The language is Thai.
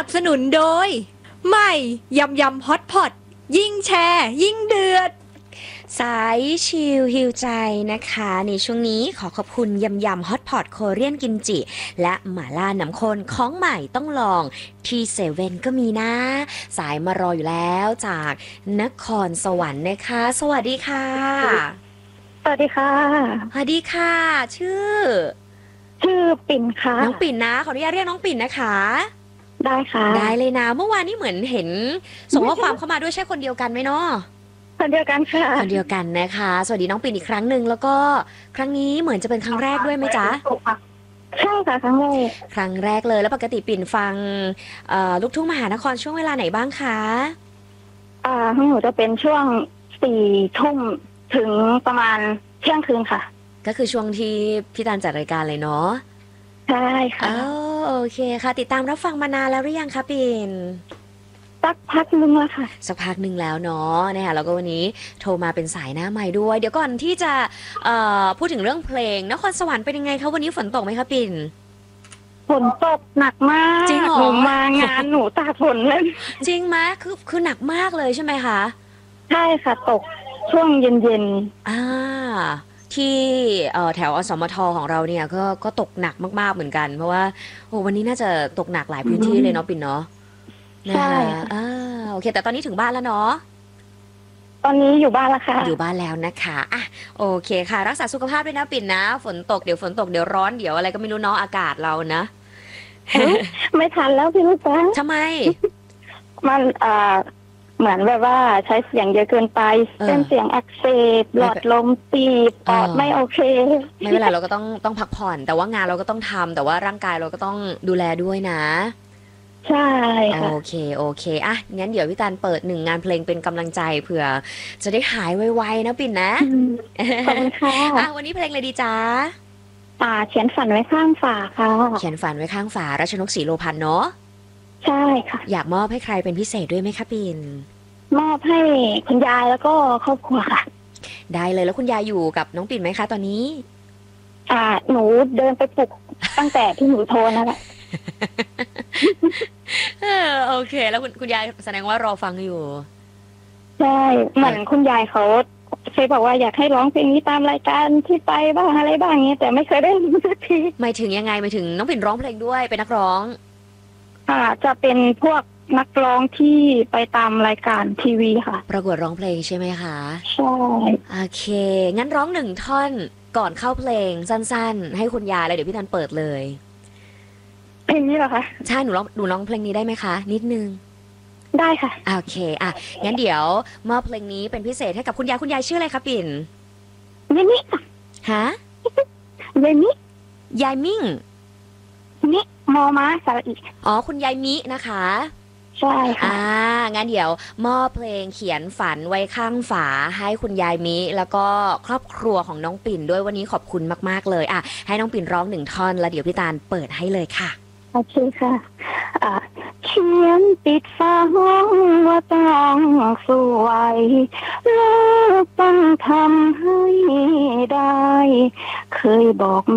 นับสนุนโดยใหม่ยำยำฮอตพอตยิ่งแชร์ยิ่งเดือดสายชิลฮิวใจนะคะในช่วงนี้ขอขอบคุณยำยำฮอตพอตโคเรียนกิมจิและหม่าล่าน้ำข้นของใหม่ต้องลองที่เซเว่นก็มีนะสายมารออยู่แล้วจากนครสวรรค์นะคะสวัสดีค่ะสวัสดีค่ะสวัสดีค่ะชื่อปิ่นค่ะน้องปิ่นนะขออนุญาตเรียกน้องปิ่นนะคะได้ค่ะได้เลยนะเมื่อวานนี้เหมือนเห็นส่งข้อความเข้ามาด้วยใช่คนเดียวกันไหมเนาะคนเดียวกันค่ะคนเดียวกันนะคะสวัสดีน้องปิ่นอีกครั้งหนึ่งแล้วก็ครั้งนี้เหมือนจะเป็นครั้งแรกด้วยไหมจ๊ะใช่ค่ะครั้งแรกเลยแล้วปกติปิ่นฟังลูกทุ่งมหานครช่วงเวลาไหนบ้างคะของหนูจะเป็นช่วง4 ทุ่มถึงประมาณเที่ยงคืนค่ะก็คือช่วงที่พี่ตาลจัดรายการเลยเนาะใช่ค่ะโอเคค่ะติดตามรับฟังมานานแล้วหรือยังคะปิ่นสักพักนึงแล้วค่ะสักพักนึงแล้วเนาะนะคะแล้วก็วันนี้โทรมาเป็นสายหน้าใหม่ด้วยเดี๋ยวก่อนที่จะพูดถึงเรื่องเพลงนครสวรรค์เป็นยังไงคะวันนี้ฝนตกไหมคะปิ่นฝนตกหนักมากจริงเหรอหนูมางานหนูตากฝนเลยจริงไหมคือหนักมากเลยใช่ไหมคะใช่ค่ะตกช่วงเย็นที่แถวอสมทของเราเนี่ยก็ตกหนักมากๆเหมือนกันเพราะว่าวันนี้น่าจะตกหนักหลายพื้นที่เลยเนาะปิ่นเนาะใช่โอเคแต่ตอนนี้ถึงบ้านแล้วเนาะตอนนี้อยู่บ้านแล้วค่ะอยู่บ้านแล้วนะคะโอเคค่ะรักษาสุขภาพด้วยนะปิ่นนะฝนตกเดี๋ยวฝนตกเดี๋ยวร้อนเดี๋ยวอะไรก็ไม่รู้เนาะอากาศเรานะไม่ทันแล้วพี่ลูกจ้าทำไมมันเหมือนแบบว่าใช้เสียงเยอะเกินไปเส้นเสียงอักเสบหลอดลมตีบปอดไม่โอเคไม่เป็นไรเราก็ต้องพักผ่อนแต่ว่างานเราก็ต้องทำแต่ว่าร่างกายเราก็ต้องดูแลด้วยนะใช่ค่ะโอเคงั้นเดี๋ยวพี่ตาลเปิด1งานเพลงเป็นกำลังใจเผื่อจะได้หายไวๆนะปิ่นนะขอบคุณค่ะวันนี้เพลงอะไรดีจ๊ะเขียนฝันไว้ข้างฝาค่ะเขียนฝันไว้ข้างฝารัชนกศรีโลพันธ์เนาะใช่ค่ะอยากมอบให้ใครเป็นพิเศษด้วยไหมคะปิ่นมอบให้คุณยายแล้วก็ครอบครัวค่ะได้เลยแล้วคุณยายอยู่กับน้องปิ่นไหมคะตอนนี้หนูเดินไปปลุกตั้งแต่ที่หนูโทรนั่นแหละโอเคแล้วคุณยายแสดงว่ารอฟังอยู่ใช่เหมือนคุณยายเขาเคยบอกว่าอยากให้ร้องเพลงนี้ตามรายการที่ไปบ้างอะไรบ้างเงี้ยแต่ไม่เคยได้สักทีหมายถึงยังไงหมายถึงน้องปิ่นร้องเพลงด้วยเป็นนักร้องจะเป็นพวกนักร้องที่ไปตามรายการทีวีค่ะประกวดร้องเพลงใช่ไหมคะใช่โอเคงั้นร้อง1 ท่อนก่อนเข้าเพลงสั้นๆให้คุณยายเลยเดี๋ยวพี่ธันเปิดเลยเพลงนี้เหรอคะใช่หนูร้องเพลงนี้ได้ไหมคะนิดนึงได้ค่ะโอเคงั้นเดี๋ยวมอบเพลงนี้เป็นพิเศษให้กับคุณยายชื่ออะไรคะปิ่นยายมิฮะยายมิยายมิ่งมิมอม้าสระอีคุณยายมินะคะใช่ค่ะงั้นเดี๋ยวมอบเพลงเขียนฝันไว้ข้างฝาให้คุณยายมิแล้วก็ครอบครัวของน้องปิ่นด้วยวันนี้ขอบคุณมากๆเลยให้น้องปิ่นร้อง1 ท่อนแล้วเดี๋ยวพี่ตาลเปิดให้เลยค่ะโอเคค่ะเขียนติดฝาห้องว่าต้องสวยลูกต้องทำให้ได้เคยบอก